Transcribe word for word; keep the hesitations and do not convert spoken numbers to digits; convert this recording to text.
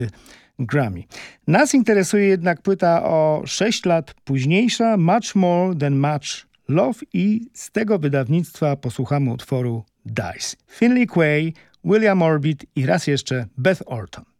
Grammy. Nas interesuje jednak płyta o sześć lat późniejsza, Much More Than Much Love, i z tego wydawnictwa posłuchamy utworu Dice. Finley Quaye, William Orbit i raz jeszcze Beth Orton.